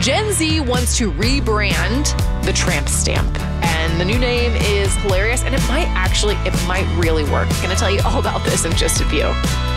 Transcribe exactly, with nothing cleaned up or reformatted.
Gen Z wants to rebrand the tramp stamp. And the new name is hilarious, and it might actually, it might really work. I'm going to tell you all about this in just a few.